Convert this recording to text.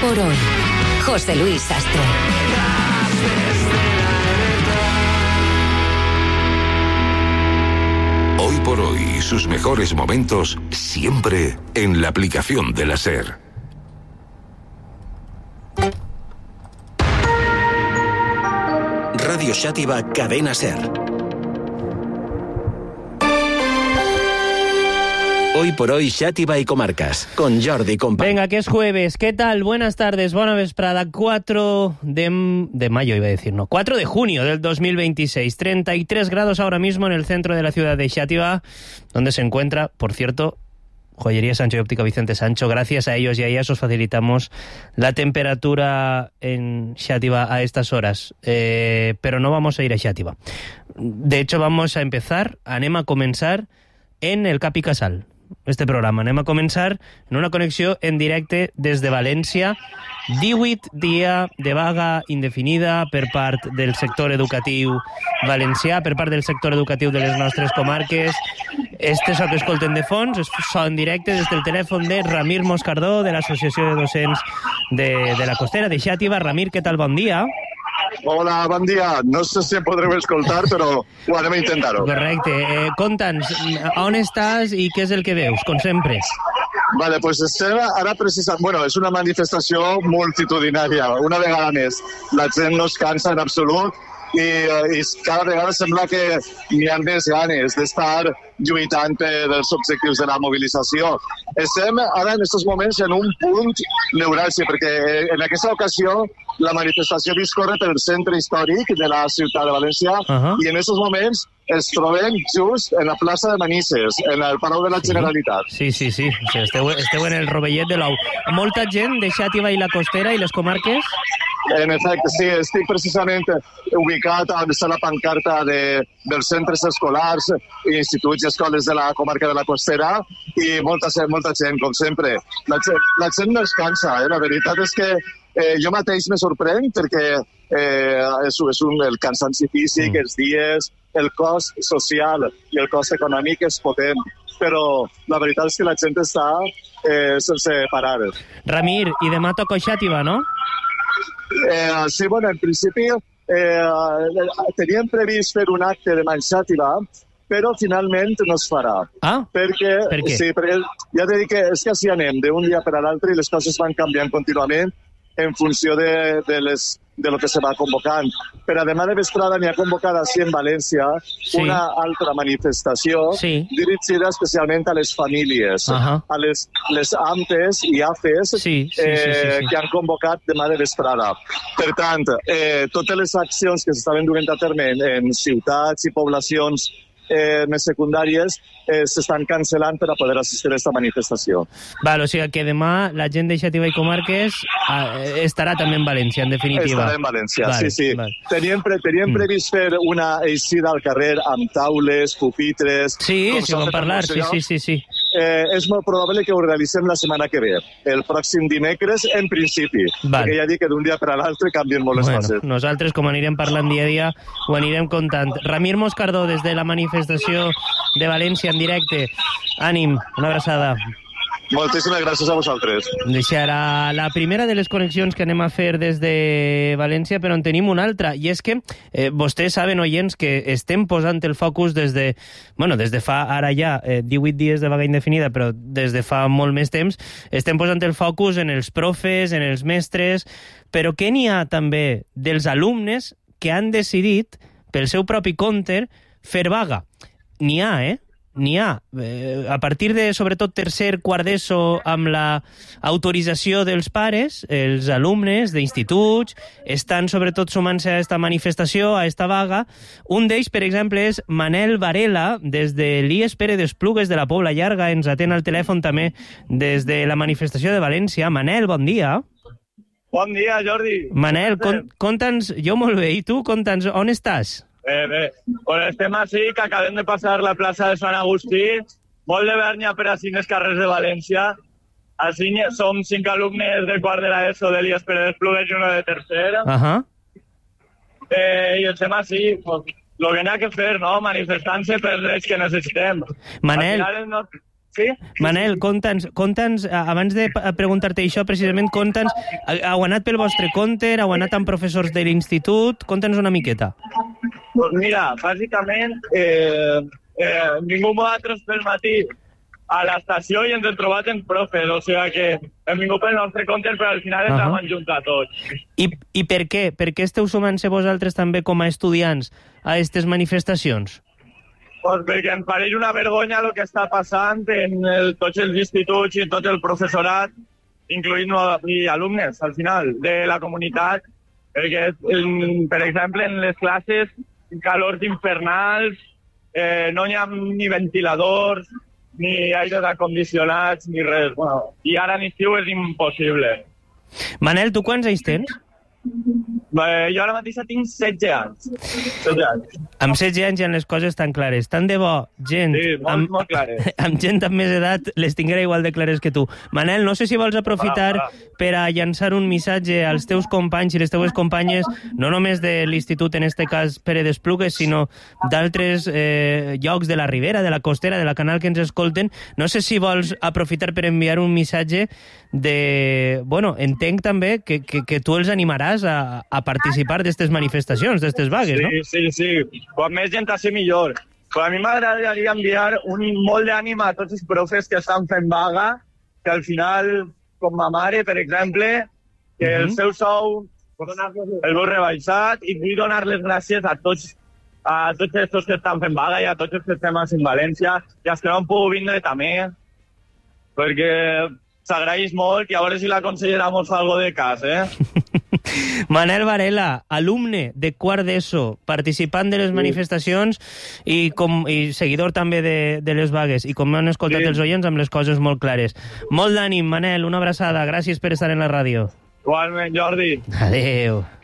por hoy. José Luis Sastre. Hoy por hoy, sus mejores momentos siempre en la aplicación de la SER. Radio Xàtiva, Cadena SER. Hoy por hoy, Xàtiva y Comarcas, con Jordi Compa. Venga, que es jueves. ¿Qué tal? Buenas tardes, buena vesprada. 4 de mayo, iba a decir, no. 4 de junio del 2026. 33 grados ahora mismo en el centro de la ciudad de Xàtiva, donde se encuentra, por cierto, Joyería Sancho y Óptica Vicente Sancho. Gracias a ellos y a ellas os facilitamos la temperatura en Xàtiva a estas horas. Pero no vamos a ir a Xàtiva. De hecho, vamos a empezar, anem a començar en el Cap i Casal. Este programa. Anem a començar en una connexió en directe des de València. 18 dia de vaga indefinida per part del sector educatiu valencià, per part del sector educatiu de les nostres comarques. Este so que escolten de fons és so en directe des del telèfon de Ramir Moscardó, de l'Associació de Docents de la Costera de Xàtiva. Ramir, què tal? Bon dia. Hola, bon dia. No sé si em podreu escoltar, però ho anem a intentar-ho. Correcte. Conta'ns, on estàs i què és el que veus, com sempre? Vale, pues estem ara precisament... Bueno, és una manifestació multitudinària, una vegada més. La gent no es cansa en absolut i cada vegada sembla que n'hi ha més ganes d'estar lluitant dels objectius de la mobilització. Estem ara en aquests moments en un punt neuràlgic, perquè en aquesta ocasió la manifestació discorre pel centre històric de la ciutat de València i en aquests moments es trobem just en la plaça de Manises, en el Palau de la Generalitat. Sí. Esteu en el rovellet de l'Ou. Molta gent de Xàtiva i la Costera i les comarques? En efecte, sí, estic precisament ubicat on està la pancarta dels centres escolars, instituts i escoles de la comarca de la Costera i molta gent, com sempre. La gent no es cansa, la veritat és que jo mateix me sorprenc perquè el cansanci físic, els dies, el cost social i el cost econòmic és potent, però la veritat és que la gent està sense parar. Ramir, i demà toca Xàtiva, no? Sí, bueno, en principi teníem previst fer un acte de Xàtiva, però finalment no es farà. Per què? Sí, perquè ja t'he dit que és que així anem d'un dia per a l'altre i les coses van canviant contínuament en funció de lo que se va convocant. Per a demà de vesprada n'hi ha convocada així en València una altra manifestació dirigida especialment a les famílies, a les AMPEs i AFEs que han convocat demà de vesprada. Per tant, totes les accions que s'estaven duent a terme en ciutats i poblacions més secundàries s'estan cancel·lant per a poder assistir a aquesta manifestació. Val, o sigui que demà la gent de Xàtiva i comarques estarà també en València, en definitiva. Estarà en València, sí. Teníem previst fer una eixida al carrer amb taules, pupitres... Sí, vam parlar, sí. És molt probable que ho realitzem la setmana que ve, el pròxim dimecres, en principi, perquè ja dic que d'un dia per a l'altre canvien molt les coses. Nosaltres, com anirem parlant dia a dia, ho anirem contant. Ramir Moscardó, des de la manifestació de València en directe. Ànim, una abraçada. Moltíssimes gràcies a vosaltres. Serà la primera de les connexions que anem a fer des de València, però en tenim una altra, i és que vostès saben, oients, que estem posant el focus des de fa ara ja 18 dies de vaga indefinida, però des de fa molt més temps, estem posant el focus en els profes, en els mestres, però què n'hi ha també dels alumnes que han decidit, pel seu propi compte, fer vaga? N'hi ha, N'hi ha. A partir de, sobretot, tercer, quart d'ESO, amb la autorització dels pares, els alumnes d'instituts estan, sobretot, sumant-se a aquesta manifestació, a aquesta vaga. Un d'ells, per exemple, és Manel Varela, des de l'IES Pere d'Esplugues de la Pobla Llarga. Ens atén al telèfon també des de la manifestació de València. Manel, bon dia. Bon dia, Jordi. Manel, conta'ns, jo molt bé, i tu, conta'ns, on estàs? Bé, pues estem així, que acabem de passar la plaça de Sant Agustí, molt de vernya per així en els carrers de València. Així som 5 alumnes de quart de l'ESO de l'IES Pere d'Esplugues i uno de tercer. I estem així, pues, lo que n'hi ha que fer, no? Manifestant-se per drets que necessitem. Manel, Sí? Manel, conta'ns, abans de preguntar-te això, precisament, conta'ns, heu anat pel vostre compte, heu anat amb professors de l'institut, conta'ns una miqueta. Pues mira, bàsicament, ningú nosaltres pel matí a l'estació i ens hem trobat en profes, o sigui que hem vingut pel nostre compte, però al final ens hem enjuntat tots. I per què? Per què esteu sumant-se vosaltres també com a estudiants a aquestes manifestacions? Pues perquè em pareix una vergonya el que està passant en tots els instituts i tot el professorat, incloent i alumnes, al final, de la comunitat, perquè, per exemple, en les classes, calors infernals, no hi ha ni ventiladors, ni aires acondicionats, ni res. Bueno, i ara en estiu és impossible. Manel, tu quants anys tens? Jo ara mateix tinc 16 anys. 16 anys. Amb 16 anys ja les coses tan clares. Tant de bo, gent... Sí, molt clares. Amb gent amb més edat les tinguera igual de clares que tu. Manel, no sé si vols aprofitar per a llançar un missatge als teus companys i les teues companyes, no només de l'institut, en este cas Pere d'Esplugues, sinó d'altres llocs de la Ribera, de la Costera, de la Canal que ens escolten. No sé si vols aprofitar per enviar un missatge de... Bueno, entenc també que tu els animaràs a participar d'aquestes manifestacions, d'aquestes vagues, no? Sí. Quan més gent així millor. Però a mi m'agradaria enviar un molt d'ànim a tots els profes que estan fent vaga, que al final, com ma mare, per exemple, que el seu sou el veu rebaixat, i vull donar les gràcies a tots aquests que estan fent vaga i a tots els que estem a València i els que no han pogut vindre també, perquè s'agraeix molt i a veure si la consellera mos fa alguna de cas, Manel Varela, alumne de quart d'ESO, participant de les manifestacions i seguidor també de les vagues, i com han escoltat els oients, amb les coses molt clares. Molt d'ànim, Manel, una abraçada, gràcies per estar en la ràdio. Igualment, Jordi. Adéu.